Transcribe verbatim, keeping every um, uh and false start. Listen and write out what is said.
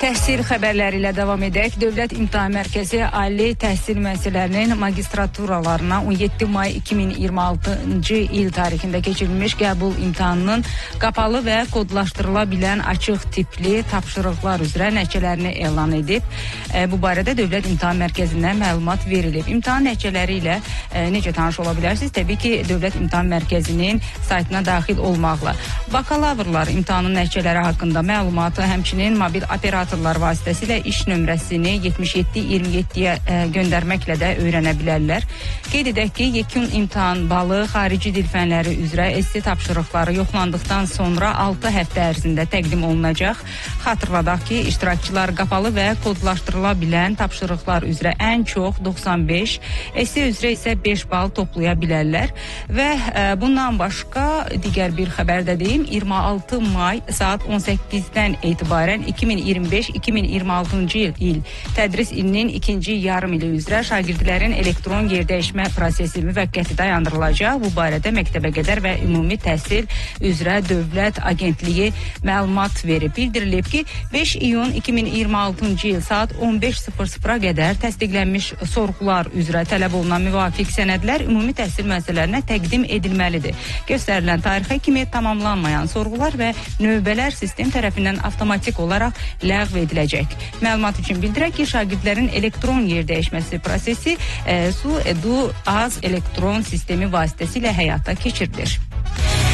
Təhsil xəbərləri ilə davam edək. Dövlət İmtahan Mərkəzi ali təhsil müəssisələrinin magistraturalarına on yeddi may iki min iyirmi altıncı il tarixində keçirilmiş qəbul imtahanının qapalı və kodlaşdırıla bilən açıq tipli tapşırıqlar üzrə nəticələrini elan edib. E, bu barədə Dövlət İmtahan Mərkəzindən məlumat verilib. İmtahan nəticələri ilə e, necə tanış ola bilərsiniz? Təbii ki, Dövlət İmtahan Mərkəzinin saytına daxil olmaqla. Bakalavrlar imtahanın nəticələri haqqında məlumatı, həmçinin mobil operator vasitəsilə iş nömrəsini yetmiş yeddi iyirmi yeddiyə e, göndərməklə də öyrənə bilərlər. Qeyd edək ki, yekun imtahan balı xarici dil fənləri üzrə esse tapşırıqları yoxlandıqdan sonra altı həftə ərzində təqdim olunacaq. Xatırladaq ki, iştirakçılar qapalı və kodlaşdırıla bilən tapşırıqlar üzrə ən çox doxsan beş, esse üzrə isə beş bal toplaya bilərlər. Və e, bundan başqa digər bir xəbər də deyim, iyirmi altı may saat on səkkizdən etibarən iki min iyirmi beş iki min iyirmi altıncı il tədris ilinin ikinci yarım ili üzrə şagirdlərin elektron yerdəyişmə prosesi müvəqqəti dayandırılacaq. Bu barədə Məktəbəqədər və Ümumi Təhsil üzrə Dövlət Agentliyi məlumat verib. Bildirilib ki, beş iyun iki min iyirmi altıncı il saat on beş sıfır sıfıra qədər təsdiqlənmiş sorğular üzrə tələb olunan müvafiq sənədlər ümumi təhsil müəssisələrinə təqdim edilməlidir. Göstərilən tarixə kimi tamamlanmayan sorğular və növbələr sistem tərəfindən avtomatik olaraq ləğv ediləcək. Məlumat üçün bildirək ki, şagirdlərin elektron yerdəyişməsi prosesi e, Su Edu Az elektron sistemi vasitəsilə həyata keçirilir.